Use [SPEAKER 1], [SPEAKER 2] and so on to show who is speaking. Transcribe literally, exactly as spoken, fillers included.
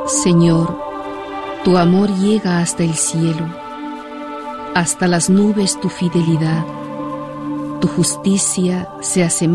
[SPEAKER 1] Señor, tu amor llega hasta el cielo, hasta las nubes tu fidelidad, tu justicia se asemeja